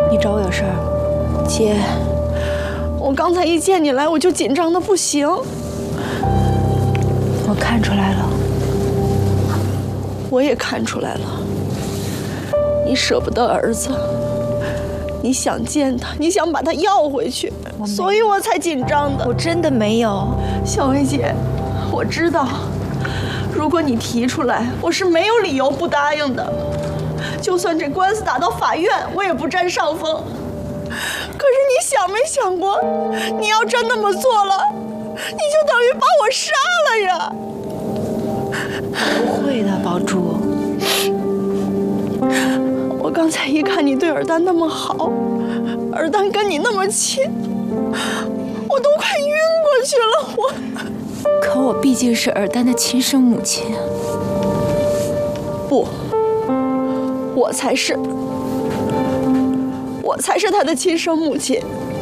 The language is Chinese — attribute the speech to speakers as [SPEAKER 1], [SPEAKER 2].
[SPEAKER 1] 你找我有事儿？
[SPEAKER 2] 姐，我刚才一见你来，我就紧张的不行。
[SPEAKER 1] 我看出来了。
[SPEAKER 2] 我也看出来了，你舍不得儿子，你想见他，你想把他要回去，所以我才紧张的。
[SPEAKER 1] 我真的没有。
[SPEAKER 2] 小薇姐，我知道，如果你提出来，我是没有理由不答应的。就算这官司打到法院，我也不占上风。可是你想没想过，你要真那么做了，你就等于把我杀了呀！
[SPEAKER 1] 不会的，宝珠。
[SPEAKER 2] 我刚才一看你对尔丹那么好，尔丹跟你那么亲，我都快晕过去了。
[SPEAKER 1] 可我毕竟是尔丹的亲生母亲。
[SPEAKER 2] 不，我才是他的亲生母亲。